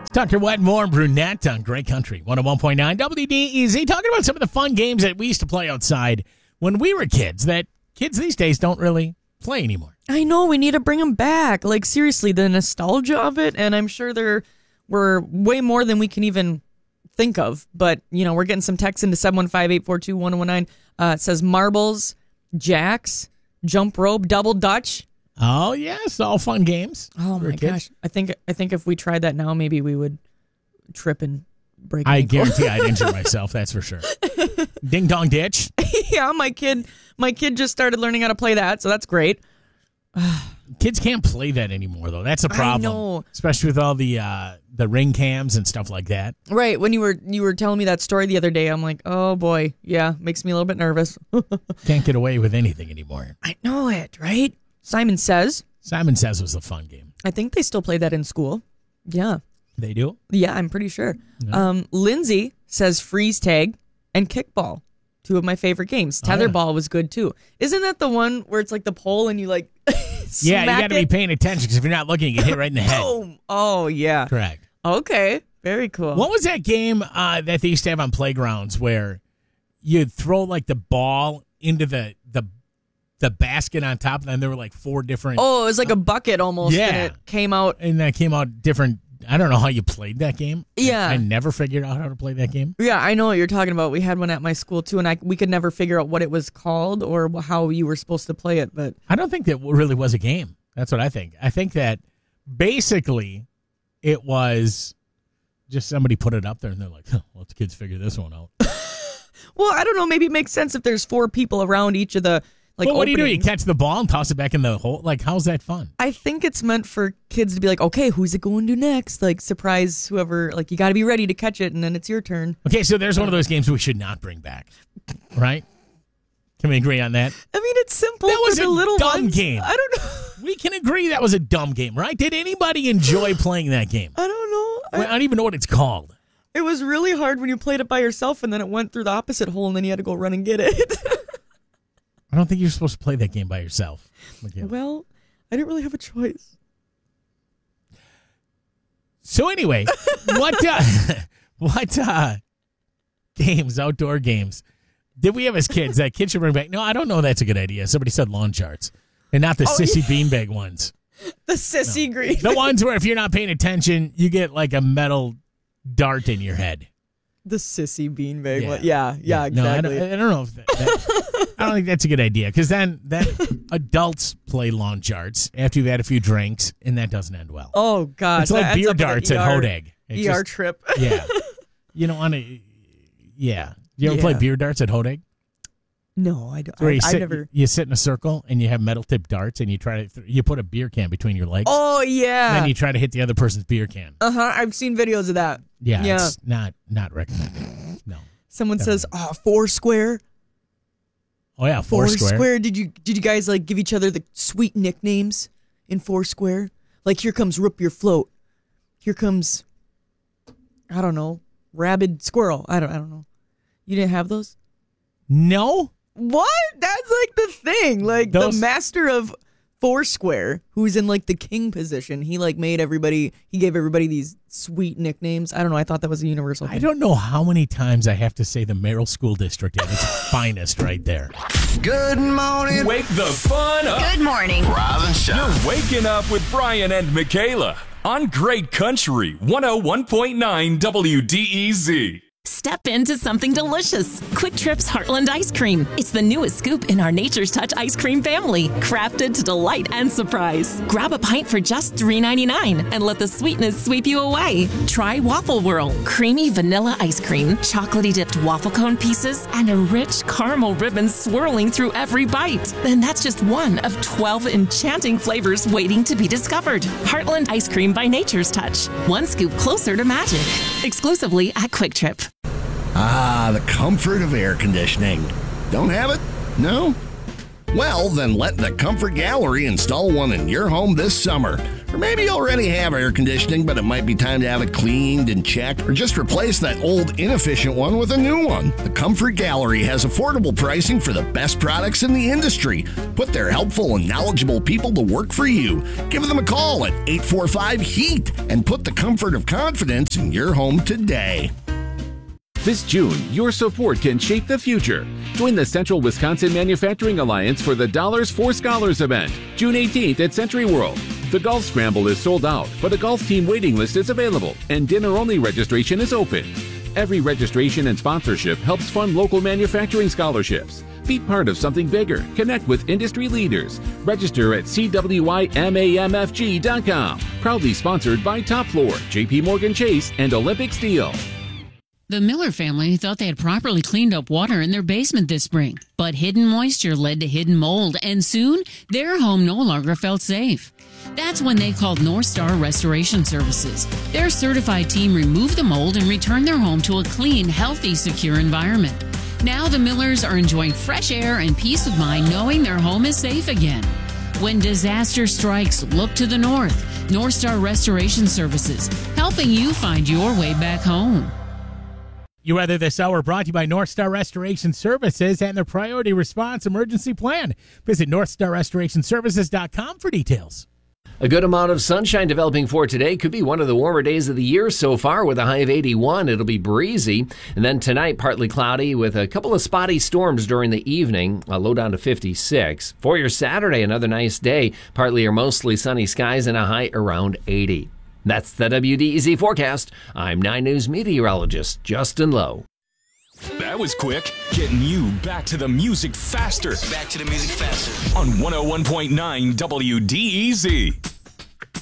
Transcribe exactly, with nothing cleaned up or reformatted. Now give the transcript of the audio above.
Tucker Wetmore and Brunette on Great Country one oh one point nine W D E Z. Talking about some of the fun games that we used to play outside when we were kids that kids these days don't really play anymore. I know, we need to bring them back. Like, seriously, the nostalgia of it, and I'm sure there were way more than we can even think of. But, you know, we're getting some texts into seven one five, eight four two, one oh one nine. Uh, it says marbles, jacks, jump rope, double dutch. Oh, yes, all fun games. Oh, my gosh. I think I think if we tried that now, maybe we would trip and break an I ankle. guarantee I'd injure myself, that's for sure. Ding Dong Ditch. Yeah, my kid my kid just started learning how to play that, so that's great. Kids can't play that anymore, though. That's a problem. I know. Especially with all the uh, the ring cams and stuff like that. Right, when you were you were telling me that story the other day, I'm like, oh, boy, yeah, makes me a little bit nervous. Can't get away with anything anymore. I know it, right? Simon Says. Simon Says was a fun game. I think they still play that in school. Yeah. They do? Yeah, I'm pretty sure. Yeah. Um, Lindsay says freeze tag and kickball. Two of my favorite games. Oh, yeah. Tetherball was good, too. Isn't that the one where it's like the pole and you like Yeah, you smack got to be it? paying attention because if you're not looking, you get hit right in the head. Boom. Oh, yeah. Correct. Okay. Very cool. What was that game uh, that they used to have on playgrounds where you'd throw like the ball into the the the basket on top, and then there were like four different. Oh, it was like a bucket almost. Yeah. And it came out. And that came out different. I don't know how you played that game. Yeah. I, I never figured out how to play that game. Yeah, I know what you're talking about. We had one at my school too, and I we could never figure out what it was called or how you were supposed to play it. But I don't think that really was a game. That's what I think. I think that basically it was just somebody put it up there, and they're like, huh, "Let the kids figure this one out." well, I don't know. Maybe it makes sense if there's four people around each of the like. Well, what do you do? You openings. catch the ball and toss it back in the hole? Like, how's that fun? I think it's meant for kids to be like, okay, who's it going to next? Like, surprise whoever. Like, you got to be ready to catch it, and then it's your turn. Okay, so there's one of those games we should not bring back, right? Can we agree on that? I mean, it's simple. That was for the a little dumb ones. game. I don't know. We can agree that was a dumb game, right? Did anybody enjoy playing that game? I don't know. Well, I don't even know what it's called. It was really hard when you played it by yourself, and then it went through the opposite hole, and then you had to go run and get it. I don't think you're supposed to play that game by yourself. Michaela. Well, I didn't really have a choice. So anyway, what uh, what uh, games, outdoor games, did we have as kids that kids should bring back? No, I don't know. That's a good idea. Somebody said lawn charts, and not the Oh, sissy yeah. beanbag ones. The sissy green. The ones where if you're not paying attention, you get like a metal dart in your head. The sissy beanbag. Yeah. one. Yeah, yeah, exactly. No, I don't, I don't know if that, that I don't think that's a good idea because then then adults play lawn charts after you've had a few drinks, and that doesn't end well. Oh gosh, it's like that ends beer up in an darts E at R Hodag. It's E R just- trip. Yeah, you know, on a yeah. You ever Yeah. play beer darts at Hodag? No, I don't. Where I, you I sit, never. you sit in a circle and you have metal tipped darts and you try to th- you put a beer can between your legs. Oh and yeah. then you try to hit the other person's beer can. Uh huh. I've seen videos of that. Yeah, Yeah. it's not not recommended. No. Someone says, "Oh, Foursquare." Oh yeah, Foursquare. Foursquare. Did you did you guys like give each other the sweet nicknames in Foursquare? Like, here comes Rip Your Float. Here comes, I don't know, Rabid Squirrel. I don't I don't know. You didn't have those? No. What? That's like the thing. Like Those- the master of Foursquare, who's in like the king position, he like made everybody, he gave everybody these sweet nicknames. I don't know. I thought that was a universal thing. I don't know how many times I have to say the Merrill School District at its finest right there. Good morning. Wake the fun up. Good morning. Rise and shine. You're waking up with Brian and Michaela on Great Country one oh one point nine W D E Z. Step into something delicious. Quick Trip's Heartland Ice Cream. It's the newest scoop in our Nature's Touch ice cream family, crafted to delight and surprise. Grab a pint for just three ninety-nine and let the sweetness sweep you away. Try Waffle Whirl, creamy vanilla ice cream, chocolatey dipped waffle cone pieces, and a rich caramel ribbon swirling through every bite. And that's just one of twelve enchanting flavors waiting to be discovered. Heartland Ice Cream by Nature's Touch. One scoop closer to magic. Exclusively at Quick Trip. Ah, the comfort of air conditioning. Don't have it? No? Well, then let the Comfort Gallery install one in your home this summer. Or maybe you already have air conditioning, but it might be time to have it cleaned and checked, or just replace that old inefficient one with a new one. The Comfort Gallery has affordable pricing for the best products in the industry. Put their helpful and knowledgeable people to work for you. Give them a call at eight four five HEAT and put the comfort of confidence in your home today. This June, your support can shape the future. Join the Central Wisconsin Manufacturing Alliance for the Dollars for Scholars event, June eighteenth at Century World. The Golf Scramble is sold out, but a golf team waiting list is available, and dinner-only registration is open. Every registration and sponsorship helps fund local manufacturing scholarships. Be part of something bigger. Connect with industry leaders. Register at C W I M A M F G dot com. Proudly sponsored by Top Floor, J P Morgan Chase, and Olympic Steel. The Miller family thought they had properly cleaned up water in their basement this spring, but hidden moisture led to hidden mold, and soon their home no longer felt safe. That's when they called North Star Restoration Services. Their certified team removed the mold and returned their home to a clean, healthy, secure environment. Now the Millers are enjoying fresh air and peace of mind knowing their home is safe again. When disaster strikes, look to the north. North Star Restoration Services, helping you find your way back home. You Weather this hour brought to you by North Star Restoration Services and their Priority Response Emergency Plan. Visit north star restoration services dot com for details. A good amount of sunshine developing for today. Could be one of the warmer days of the year so far with a high of eighty-one. It'll be breezy. And then tonight, partly cloudy with a couple of spotty storms during the evening, a low down to fifty-six. For your Saturday, another nice day. Partly or mostly sunny skies and a high around eighty. That's the W D E Z forecast. I'm nine News meteorologist Justin Lowe. That was quick. Getting you back to the music faster. Back to the music faster. On one oh one point nine W D E Z.